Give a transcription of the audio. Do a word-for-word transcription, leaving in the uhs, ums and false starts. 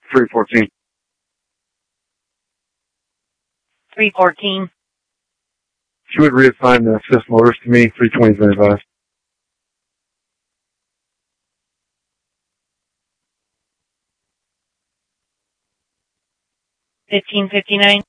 three fourteen. three fourteen. She would reassign the system orders to me, three twenty thirty-five. fifteen fifty-nine.